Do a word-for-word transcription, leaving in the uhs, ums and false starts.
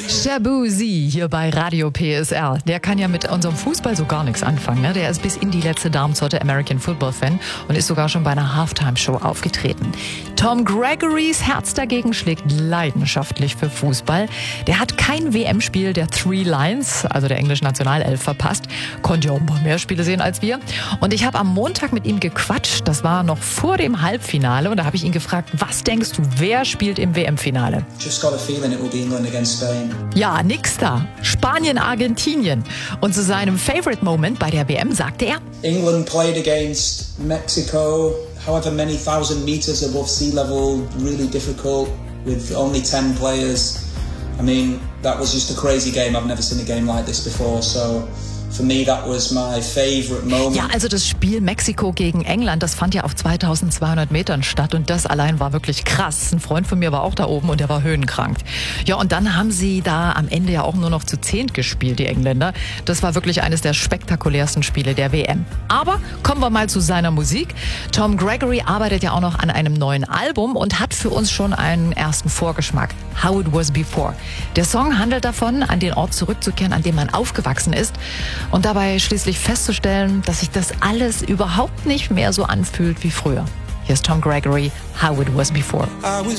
Shabuzi hier bei Radio P S R. Der kann ja mit unserem Fußball so gar nichts anfangen. Ne? Der ist bis in die letzte Darmzotte American Football Fan und ist sogar schon bei einer Halftime-Show aufgetreten. Tom Gregorys Herz dagegen schlägt leidenschaftlich für Fußball. Der hat kein W M-Spiel der Three Lions, also der englischen Nationalelf, verpasst. Konnte ja auch ein paar mehr Spiele sehen als wir. Und ich habe am Montag mit ihm gequatscht. Das war noch vor dem Halbfinale. Und da habe ich ihn gefragt, was denkst du, wer spielt im W M-Finale? Just got a feeling it will be England against Spain. Ja, nix da. Spanien, Argentinien. Und zu seinem Favorite Moment bei der W M sagte er: England played against Mexico, however many thousand meters above sea level, really difficult, with only ten players. I mean, that was just a crazy game. I've never seen a game like this before, so for me that was my favorite moment. Ja, also das Spiel Mexiko gegen England, das fand ja auf zweitausendzweihundert Metern statt und das allein war wirklich krass. Ein Freund von mir war auch da oben und der war höhenkrank. Ja, und dann haben sie da am Ende ja auch nur noch zu zehnt gespielt, die Engländer. Das war wirklich eines der spektakulärsten Spiele der W M. Aber kommen wir mal zu seiner Musik. Tom Gregory arbeitet ja auch noch an einem neuen Album und hat für uns schon einen ersten Vorgeschmack. How It Was Before. Der Song handelt davon, an den Ort zurückzukehren, an dem man aufgewachsen ist und dabei schließlich festzustellen, dass sich das alles überhaupt nicht mehr so anfühlt wie früher. Hier ist Tom Gregory, How It Was Before.